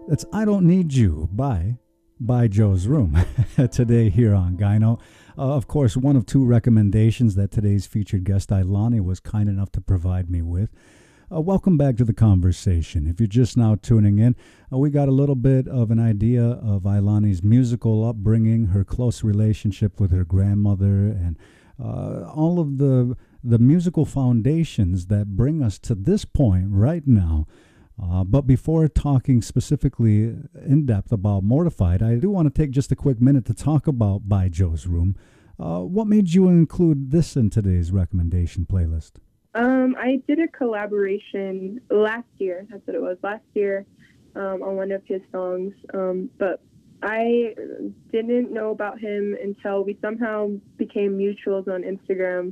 It's I Don't Need You by Joe's Room today here on Gyno. Of course, one of two recommendations that today's featured guest Ilani was kind enough to provide me with. Welcome back to the conversation. If you're just now tuning in, we got a little bit of an idea of Ilani's musical upbringing, her close relationship with her grandmother, and all of the musical foundations that bring us to this point right now. But before talking specifically in depth about Mortified, I do want to take just a quick minute to talk about By Joe's Room. What made you include this in today's recommendation playlist? I did a collaboration last year. That's what it was, last year, on one of his songs. But I didn't know about him until we somehow became mutuals on Instagram.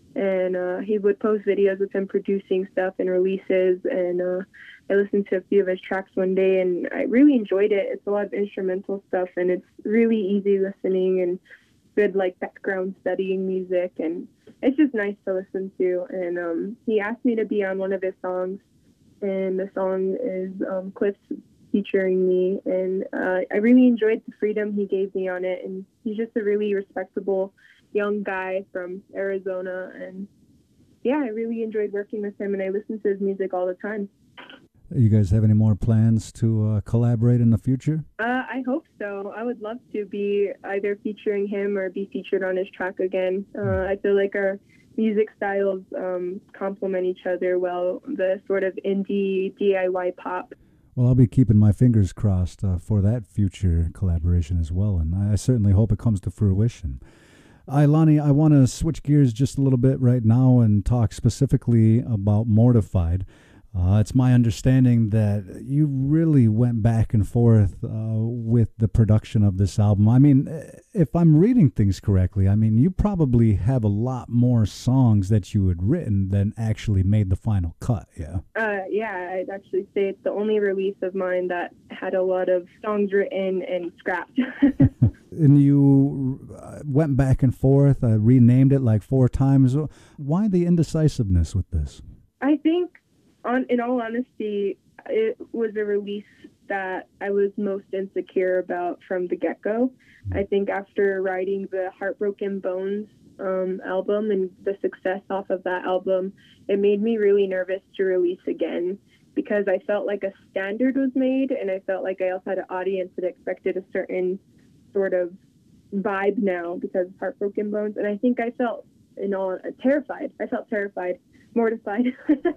And he would post videos of him producing stuff and releases. And I listened to a few of his tracks one day, and I really enjoyed it. It's a lot of instrumental stuff, and it's really easy listening and good, like, background studying music. And it's just nice to listen to. And he asked me to be on one of his songs, and the song is Cliffs featuring me. And I really enjoyed the freedom he gave me on it. And he's just a really respectable young guy from Arizona. And yeah, I really enjoyed working with him, and I listen to his music all the time. You guys have any more plans to collaborate in the future? I hope so. I would love to be either featuring him or be featured on his track again. I feel like our music styles complement each other well, the sort of indie DIY pop. Well, I'll be keeping my fingers crossed for that future collaboration as well, and I certainly hope it comes to fruition. Ilani, I want to switch gears just a little bit right now and talk specifically about Mortified. It's my understanding that you really went back and forth with the production of this album. I mean, if I'm reading things correctly, I mean, you probably have a lot more songs that you had written than actually made the final cut, yeah? Yeah, I'd actually say it's the only release of mine that had a lot of songs written and scrapped. And you went back and forth, renamed it like 4 times. Why the indecisiveness with this? I think, in all honesty, it was a release that I was most insecure about from the get-go. I think after writing the Heartbroken Bones album and the success off of that album, it made me really nervous to release again, because I felt like a standard was made, and I felt like I also had an audience that expected a certain sort of vibe now because of Heartbroken Bones. And I think I felt terrified. I felt terrified, mortified.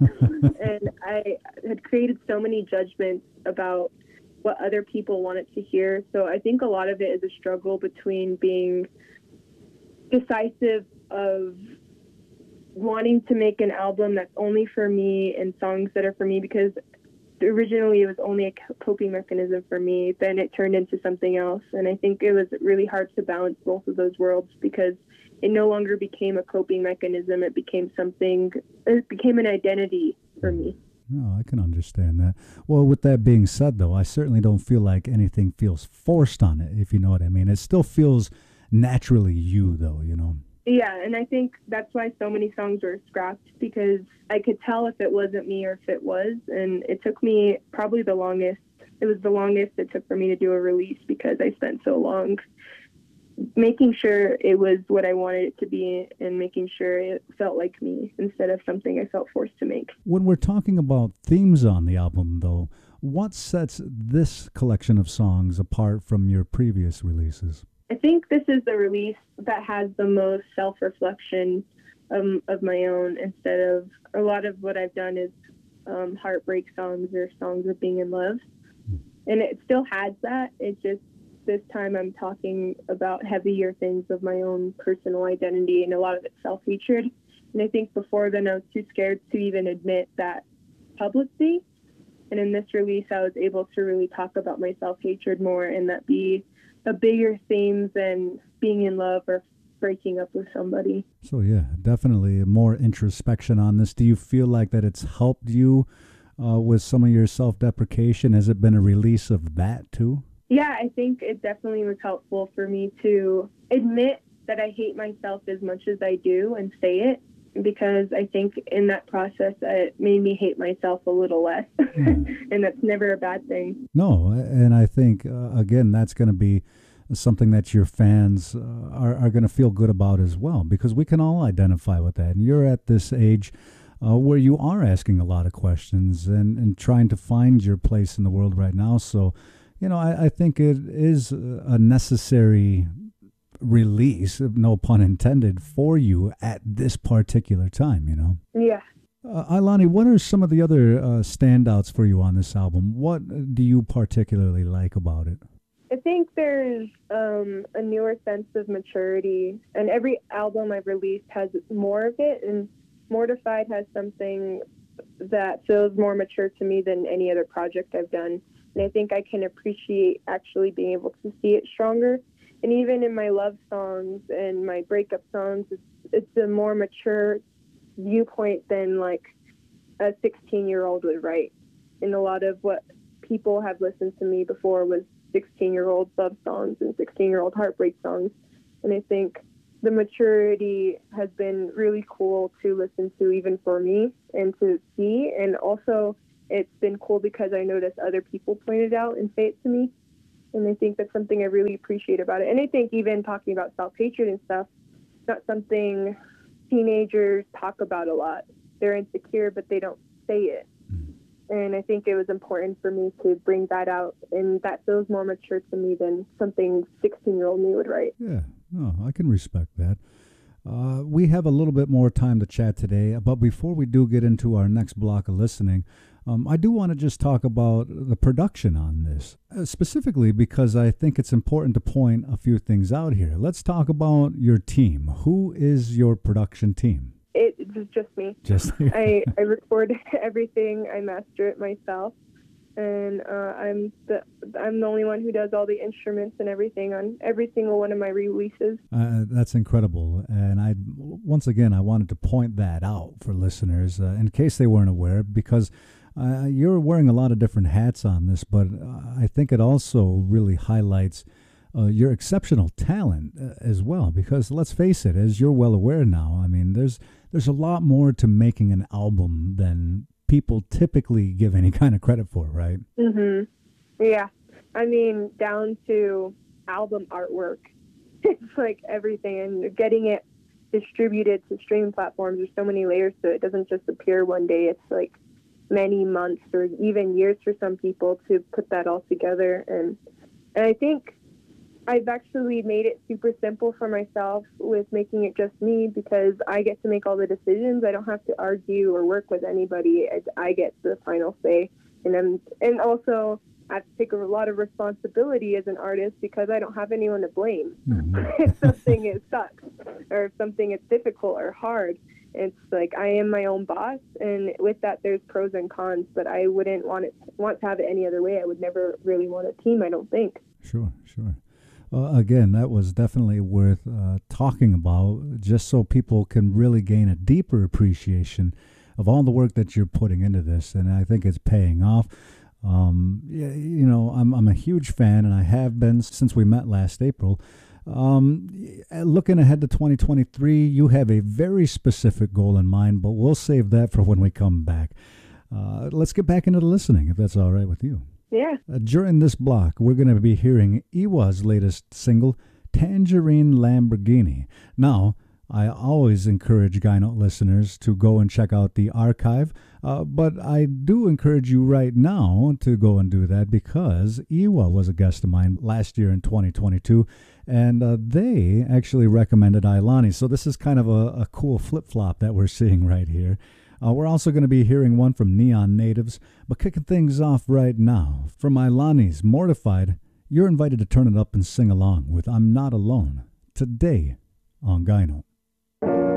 And I had created so many judgments about what other people wanted to hear. So I think a lot of it is a struggle between being decisive of wanting to make an album that's only for me and songs that are for me, because originally it was only a coping mechanism for me. Then it turned into something else. And I think it was really hard to balance both of those worlds, because it no longer became a coping mechanism. It became an identity for me. No, I can understand that. Well, with that being said, though, I certainly don't feel like anything feels forced on it, if you know what I mean. It still feels naturally you, though, you know? Yeah, and I think that's why so many songs were scrapped, because I could tell if it wasn't me or if it was. And it took me probably the longest. It was the longest it took for me to do a release, because I spent so long making sure it was what I wanted it to be and making sure it felt like me instead of something I felt forced to make. When we're talking about themes on the album, though, what sets this collection of songs apart from your previous releases? I think this is the release that has the most self-reflection of my own, instead of a lot of what I've done is heartbreak songs or songs of being in love. And it still has that. It just, this time I'm talking about heavier things of my own personal identity, and a lot of it's self-hatred. And I think before then I was too scared to even admit that publicly. And in this release I was able to really talk about my self-hatred more, and that be a bigger theme than being in love or breaking up with somebody. So yeah, definitely more introspection on this. Do you feel like that it's helped you with some of your self-deprecation? Has it been a release of that too? Yeah, I think it definitely was helpful for me to admit that I hate myself as much as I do and say it, because I think in that process it made me hate myself a little less. Yeah. And that's never a bad thing. No, and I think, again, that's going to be something that your fans are going to feel good about as well, because we can all identify with that. And you're at this age where you are asking a lot of questions and trying to find your place in the world right now. So, I think it is a necessary release, no pun intended, for you at this particular time. Yeah. Ailani, what are some of the other standouts for you on this album? What do you particularly like about it? I think there's a newer sense of maturity, and every album I've released has more of it, and Mortified has something that feels more mature to me than any other project I've done. And I think I can appreciate actually being able to see it stronger. And even in my love songs and my breakup songs, it's a more mature viewpoint than like a 16-year-old would write. And a lot of what people have listened to me before was 16-year-old love songs and 16-year-old heartbreak songs. And I think the maturity has been really cool to listen to, even for me, and to see. And also it's been cool because I noticed other people pointed out and say it to me. And I think that's something I really appreciate about it. And I think even talking about self-hatred and stuff, it's not something teenagers talk about a lot. They're insecure, but they don't say it. And I think it was important for me to bring that out, and that feels more mature to me than something 16-year-old me would write. Yeah, no, I can respect that. We have a little bit more time to chat today, but before we do get into our next block of listening, I do want to just talk about the production on this, specifically because I think it's important to point a few things out here. Let's talk about your team. Who is your production team? It's just me. Just I record everything. I master it myself, and I'm the only one who does all the instruments and everything on every single one of my releases. That's incredible, and I wanted to point that out for listeners in case they weren't aware, because you're wearing a lot of different hats on this, but I think it also really highlights your exceptional talent as well, because let's face it, as you're well aware now, I mean, there's a lot more to making an album than people typically give any kind of credit for, right? Mm-hmm. Yeah. I mean, down to album artwork. It's like everything, and getting it distributed to streaming platforms, there's so many layers to it. It doesn't just appear one day. It's like many months or even years for some people to put that all together. And I think I've actually made it super simple for myself with making it just me, because I get to make all the decisions. I don't have to argue or work with anybody. I get the final say. And also I have to take a lot of responsibility as an artist, because I don't have anyone to blame. Mm-hmm. If something sucks, or if something is difficult or hard, it's like I am my own boss. And with that, there's pros and cons, but I wouldn't want to have it any other way. I would never really want a team, I don't think. Sure. Again, that was definitely worth talking about, just so people can really gain a deeper appreciation of all the work that you're putting into this, and I think it's paying off. I'm a huge fan, and I have been since we met last April. Looking ahead to 2023, you have a very specific goal in mind, but we'll save that for when we come back. Let's get back into the listening, if that's all right with you. Yeah. During this block, we're going to be hearing Iwa's latest single, Tangerine Lamborghini. Now, I always encourage Guy Note listeners to go and check out the archive, but I do encourage you right now to go and do that, because Iwa was a guest of mine last year in 2022, and they actually recommended Ailani. So this is kind of a cool flip-flop that we're seeing right here. We're also going to be hearing one from Neon Natives, but kicking things off right now, from Ailani's Mortified, you're invited to turn it up and sing along with I'm Not Alone, today on Guy Note.